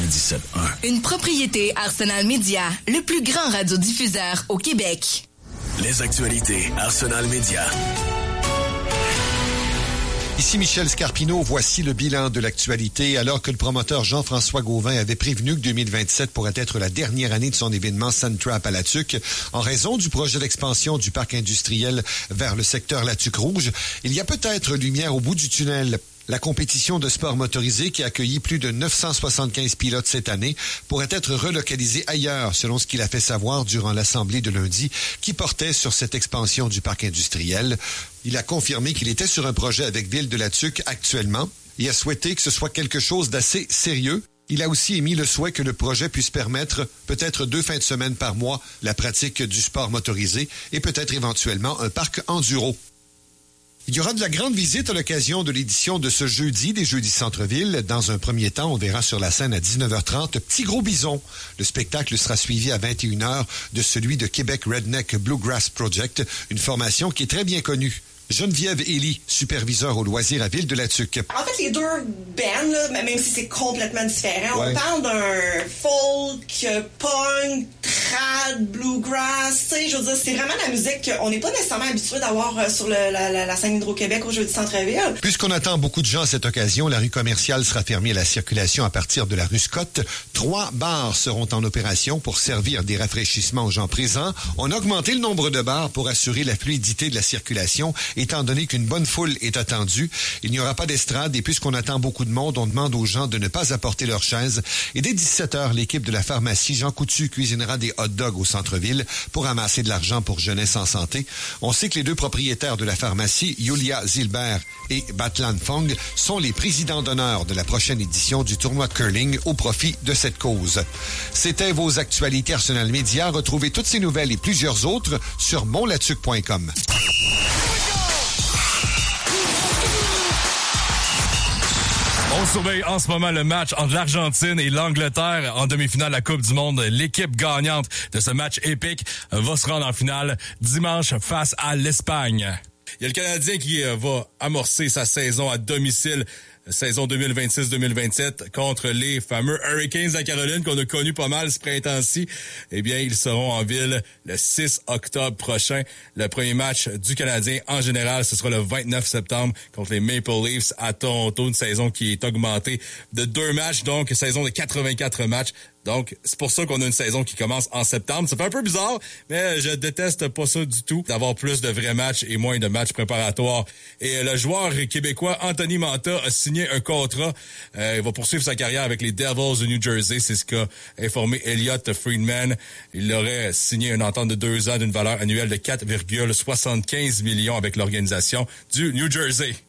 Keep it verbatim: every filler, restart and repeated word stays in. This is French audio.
quatre-vingt-dix-sept un. Une propriété Arsenal Media, le plus grand radiodiffuseur au Québec. Les actualités Arsenal Media. Ici Michel Scarpino, voici le bilan de l'actualité. Alors que le promoteur Jean-François Gauvin avait prévenu que deux mille vingt-sept pourrait être la dernière année de son événement Sun-Trap à La Tuque, en raison du projet d'expansion du parc industriel vers le secteur La Tuque Rouge, il y a peut-être lumière au bout du tunnel. La compétition de sport motorisé qui a accueilli plus de neuf cent soixante-quinze pilotes cette année pourrait être relocalisée ailleurs, selon ce qu'il a fait savoir durant l'assemblée de lundi qui portait sur cette expansion du parc industriel. Il a confirmé qu'il était sur un projet avec Ville de La Tuque actuellement et a souhaité que ce soit quelque chose d'assez sérieux. Il a aussi émis le souhait que le projet puisse permettre, peut-être deux fins de semaine par mois, la pratique du sport motorisé et peut-être éventuellement un parc enduro. Il y aura de la grande visite à l'occasion de l'édition de ce jeudi des Jeudis Centre-Ville. Dans un premier temps, on verra sur la scène à dix-neuf heures trente Petit Gros Bison. Le spectacle sera suivi à vingt et une heures de celui de Québec Redneck Bluegrass Project, une formation qui est très bien connue. Geneviève Elie, superviseur au loisir à Ville de La Tuque. En fait, les deux bands, là, même si c'est complètement différent, ouais. On parle d'un folk, punk, trad, bluegrass. Tu sais, je veux dire, c'est vraiment la musique qu'on n'est pas nécessairement habitué d'avoir sur le, la, la, la scène Hydro-Québec au Jeudi Centre-Ville. Puisqu'on attend beaucoup de gens à cette occasion, la rue commerciale sera fermée à la circulation à partir de la rue Scott. Trois bars seront en opération pour servir des rafraîchissements aux gens présents. On a augmenté le nombre de bars pour assurer la fluidité de la circulation. Étant donné qu'une bonne foule est attendue, il n'y aura pas d'estrade et puisqu'on attend beaucoup de monde, on demande aux gens de ne pas apporter leurs chaises. Et dès dix-sept heures, l'équipe de la pharmacie Jean Coutu cuisinera des hot dogs au centre-ville pour amasser de l'argent pour Jeunesse en santé. On sait que les deux propriétaires de la pharmacie, Yulia Zilbert et Batlan Fong, sont les présidents d'honneur de la prochaine édition du tournoi de curling au profit de cette cause. C'était vos actualités Arsenal Media. Retrouvez toutes ces nouvelles et plusieurs autres sur mon latuque point com. On surveille en ce moment le match entre l'Argentine et l'Angleterre en demi-finale de la Coupe du Monde. L'équipe gagnante de ce match épique va se rendre en finale dimanche face à l'Espagne. Il y a le Canadien qui va amorcer sa saison à domicile, saison deux mille vingt-six deux mille vingt-sept, contre les fameux Hurricanes de la Caroline qu'on a connus pas mal ce printemps-ci. Eh bien, ils seront en ville le six octobre prochain. Le premier match du Canadien, en général, ce sera le vingt-neuf septembre contre les Maple Leafs à Toronto. Une saison qui est augmentée de deux matchs, donc saison de quatre-vingt-quatre matchs. Donc, c'est pour ça qu'on a une saison qui commence en septembre. Ça fait un peu bizarre, mais je déteste pas ça du tout, d'avoir plus de vrais matchs et moins de matchs préparatoires. Et le joueur québécois Anthony Manta a signé un contrat. Euh, il va poursuivre sa carrière avec les Devils de New Jersey. C'est ce qu'a informé Elliott Friedman. Il aurait signé une entente de deux ans d'une valeur annuelle de quatre virgule soixante-quinze millions avec l'organisation du New Jersey.